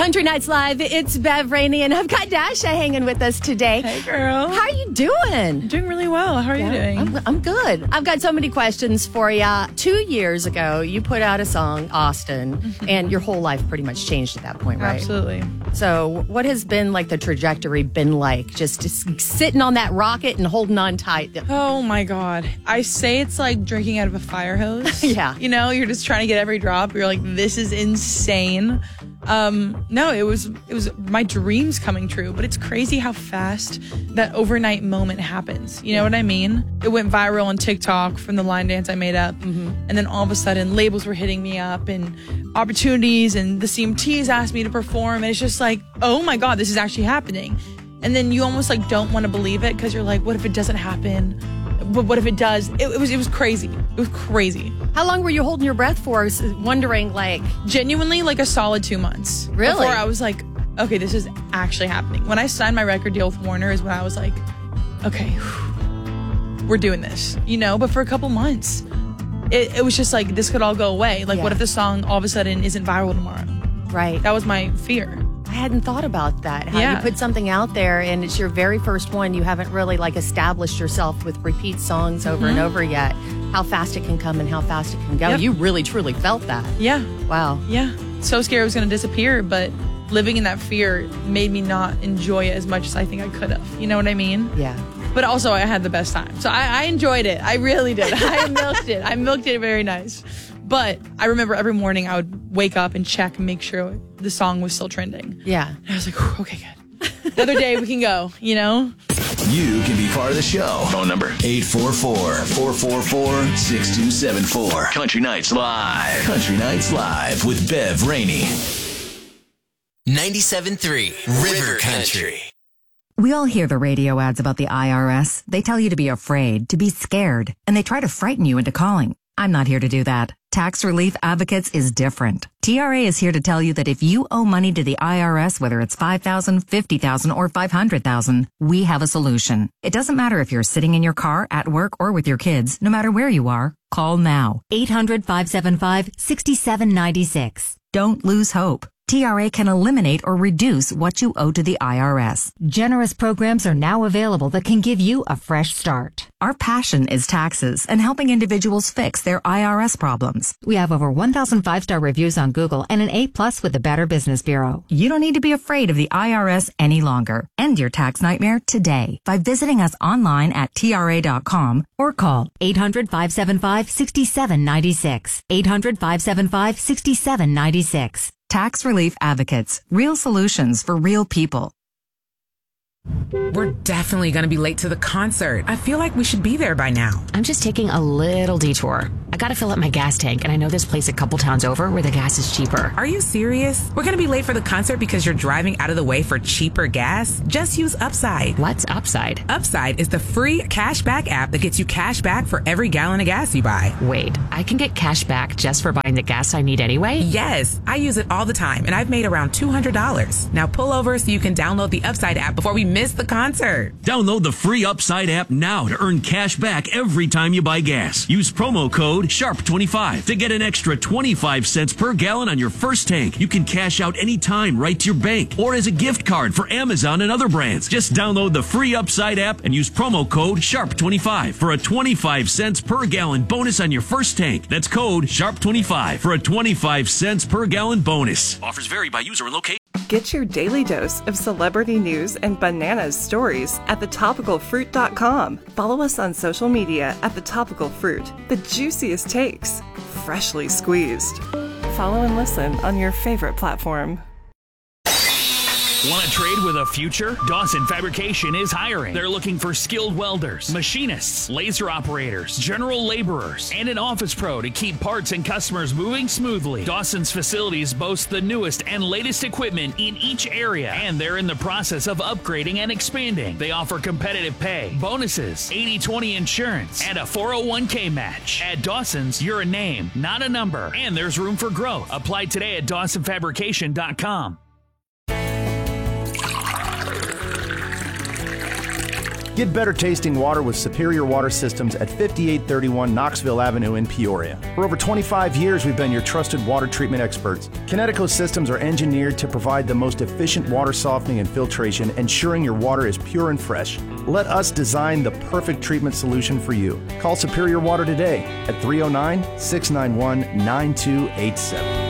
Country Nights Live, it's Bev Rainey, and I've got Dasha hanging with us today. Hey, girl. How are you doing? Doing really well. How are you doing? I'm good. I've got so many questions for you. 2 years ago, you put out a song, Austin, and your whole life pretty much changed at that point, right? Absolutely. So what has been like the trajectory been like? Just sitting on that rocket and holding on tight? Oh, my God. I say it's like drinking out of a fire hose. Yeah. You know, you're just trying to get every drop. You're like, this is insane. No, it was my dreams coming true, but it's crazy how fast that overnight moment happens. You know what I mean? It went viral on TikTok from the line dance I made up. And then all of a sudden labels were hitting me up and opportunities, and the CMTs asked me to perform. And it's just like, oh my God, this is actually happening. And then you almost like don't want to believe it because you're like, what if it doesn't happen? But what if it does? It was crazy. It was crazy. How long were you holding your breath for, wondering like... Genuinely like a solid 2 months. Really? Before I was like, okay, this is actually happening. When I signed my record deal with Warner is when I was like, okay, we're doing this, you know? But for a couple months, it was just like, this could all go away. Like, what if the song all of a sudden isn't viral tomorrow? Right. That was my fear. I hadn't thought about that. How you put something out there and it's your very first one. You haven't really like established yourself with repeat songs over and over yet. How fast it can come and how fast it can go. Yep. You really, truly felt that. Yeah. Wow. Yeah. So scared it was going to disappear, but living in that fear made me not enjoy it as much as I think I could have. You know what I mean? Yeah. But also I had the best time. So I enjoyed it. I really did. I milked it. I milked it very nice. But I remember every morning I would wake up and check and make sure the song was still trending. Yeah. And I was like, okay, good. Another day we can go, you know? You can be part of the show. Phone number 844-444-6274. Country Nights Live. Country Nights Live with Bev Rainey. 97.3 River Country. We all hear the radio ads about the IRS. They tell you to be afraid, to be scared, and they try to frighten you into calling. I'm not here to do that. Tax Relief Advocates is different. TRA is here to tell you that if you owe money to the IRS, whether it's $5,000, $50,000, or $500,000, we have a solution. It doesn't matter if you're sitting in your car, at work, or with your kids. No matter where you are, call now. 800-575-6796. Don't lose hope. TRA can eliminate or reduce what you owe to the IRS. Generous programs are now available that can give you a fresh start. Our passion is taxes and helping individuals fix their IRS problems. We have over 1,000 5-star reviews on Google and an A+ with the Better Business Bureau. You don't need to be afraid of the IRS any longer. End your tax nightmare today by visiting us online at TRA.com or call 800-575-6796. 800-575-6796. Tax Relief Advocates. Real solutions for real people. We're definitely going to be late to the concert. I feel like we should be there by now. I'm just taking a little detour. I gotta fill up my gas tank, and I know this place a couple towns over where the gas is cheaper. Are you serious? We're going to be late for the concert because you're driving out of the way for cheaper gas? Just use Upside. What's Upside? Upside is the free cashback app that gets you cash back for every gallon of gas you buy. Wait, I can get cash back just for buying the gas I need anyway? Yes, I use it all the time, and I've made around $200. Now pull over so you can download the Upside app before we miss the concert. Download the free Upside app now to earn cash back every time you buy gas. Use promo code SHARP25 to get an extra 25 cents per gallon on your first tank. You can cash out anytime right to your bank or as a gift card for Amazon and other brands. Just download the free Upside app and use promo code SHARP25 for a 25 cents per gallon bonus on your first tank. That's code SHARP25 for a 25 cents per gallon bonus. Offers vary by user and location. Get your daily dose of celebrity news and bananas stories at thetopicalfruit.com. Follow us on social media at The Topical Fruit. The juiciest takes, freshly squeezed. Follow and listen on your favorite platform. Want to trade with a future? Dawson Fabrication is hiring. They're looking for skilled welders, machinists, laser operators, general laborers, and an office pro to keep parts and customers moving smoothly. Dawson's facilities boast the newest and latest equipment in each area, and they're in the process of upgrading and expanding. They offer competitive pay, bonuses, 80/20 insurance, and a 401k match. At Dawson's, you're a name, not a number, and there's room for growth. Apply today at DawsonFabrication.com. Get better tasting water with Superior Water Systems at 5831 Knoxville Avenue in Peoria. For over 25 years, we've been your trusted water treatment experts. Kinetico systems are engineered to provide the most efficient water softening and filtration, ensuring your water is pure and fresh. Let us design the perfect treatment solution for you. Call Superior Water today at 309-691-9287.